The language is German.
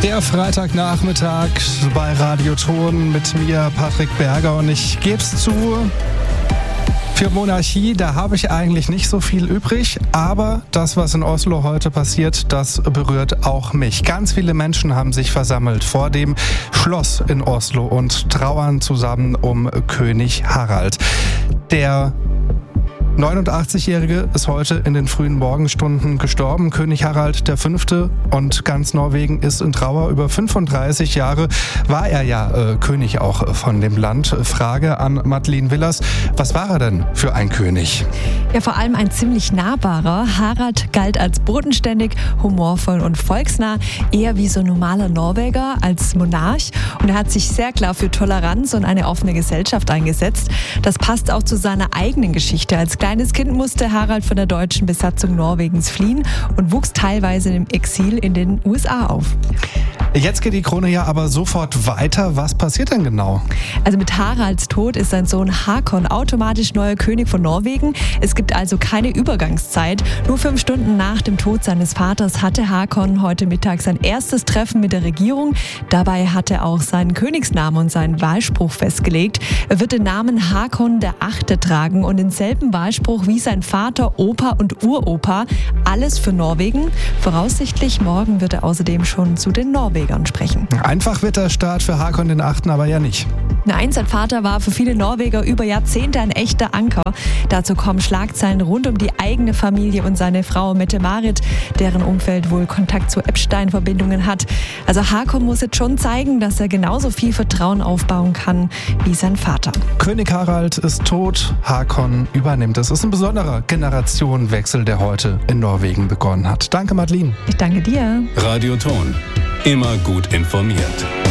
Der Freitagnachmittag bei Radioton mit mir, Patrick Berger, und ich gebe es zu, für Monarchie, da habe ich eigentlich nicht so viel übrig, aber das, was in Oslo heute passiert, das berührt auch mich. Ganz viele Menschen haben sich versammelt vor dem Schloss in Oslo und trauern zusammen um König Harald. Der 89-Jährige ist heute in den frühen Morgenstunden gestorben. König Harald V. Und ganz Norwegen ist in Trauer. Über 35 Jahre war er ja König auch von dem Land. Frage an Madeleine Willers. Was war er denn für ein König? Ja, vor allem ein ziemlich nahbarer. Harald galt als bodenständig, humorvoll und volksnah. Eher wie so ein normaler Norweger als Monarch. Und er hat sich sehr klar für Toleranz und eine offene Gesellschaft eingesetzt. Das passt auch zu seiner eigenen Geschichte. Als kleines Kind musste Harald von der deutschen Besatzung Norwegens fliehen und wuchs teilweise im Exil in den USA auf. Jetzt geht die Krone ja aber sofort weiter. Was passiert denn genau? Also mit Haralds Tod ist sein Sohn Hakon automatisch neuer König von Norwegen. Es gibt also keine Übergangszeit. Nur 5 Stunden nach dem Tod seines Vaters hatte Hakon heute Mittag sein erstes Treffen mit der Regierung. Dabei hat er auch seinen Königsnamen und seinen Wahlspruch festgelegt. Er wird den Namen Hakon der Achte tragen und denselben Wahlspruch wie sein Vater, Opa und Uropa. Alles für Norwegen. Voraussichtlich morgen wird er außerdem schon zu den Norwegern sprechen. Einfach wird der Start für Hakon den Achten aber ja nicht. Nein, sein Vater war für viele Norweger über Jahrzehnte ein echter Anker. Dazu kommen Schlagzeilen rund um die eigene Familie und seine Frau Mette-Marit, deren Umfeld wohl Kontakt zu Epstein-Verbindungen hat. Also Hakon muss jetzt schon zeigen, dass er genauso viel Vertrauen aufbauen kann wie sein Vater. König Harald ist tot, Hakon übernimmt. Es ist ein besonderer Generationenwechsel, der heute in Norwegen begonnen hat. Danke, Madeleine. Ich danke dir. Radioton. Immer gut informiert.